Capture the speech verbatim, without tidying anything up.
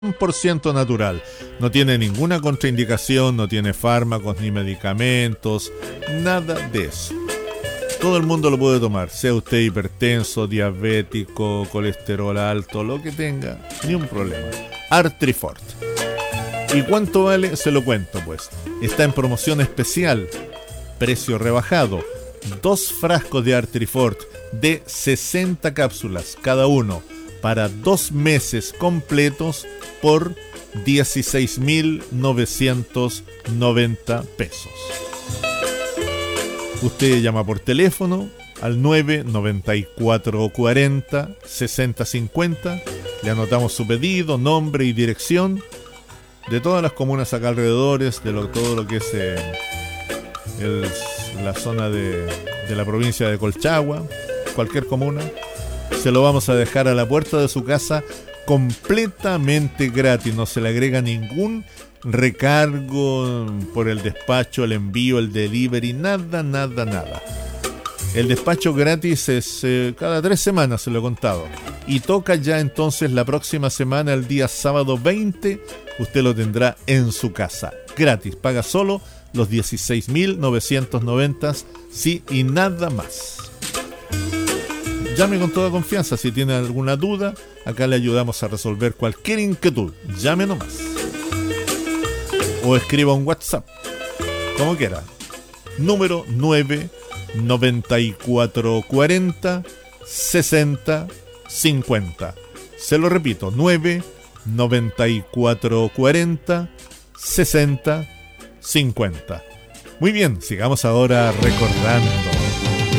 cien por ciento natural. No tiene ninguna contraindicación, no tiene fármacos ni medicamentos, nada de eso. Todo el mundo lo puede tomar, sea usted hipertenso, diabético, colesterol alto, lo que tenga, ni un problema. Artrifort. ¿Y cuánto vale? Se lo cuento pues. Está en promoción especial, precio rebajado. Dos frascos de Artrifort de sesenta cápsulas cada uno para dos meses completos por dieciséis mil novecientos noventa pesos. Usted llama por teléfono al nueve noventa y cuatro cuarenta sesenta cincuenta. Le anotamos su pedido, nombre y dirección de todas las comunas acá alrededores, de lo, todo lo que es eh, el, la zona de, de la provincia de Colchagua, cualquier comuna. Se lo vamos a dejar a la puerta de su casa completamente gratis. No se le agrega ningún recargo por el despacho, el envío, el delivery, nada, nada, nada. El despacho gratis es eh, cada tres semanas, se lo he contado. Y toca ya entonces la próxima semana, el día sábado veinte, usted lo tendrá en su casa. Gratis, paga solo los dieciséis mil novecientos noventa, sí, y nada más. Llame con toda confianza si tiene alguna duda. Acá le ayudamos a resolver cualquier inquietud. Llame nomás. O escriba un WhatsApp, como quiera. Número nueve noventa y cuatro cuarenta sesenta cincuenta. Se lo repito, nueve noventa y cuatro cuarenta sesenta cincuenta. Muy bien, sigamos ahora recordando.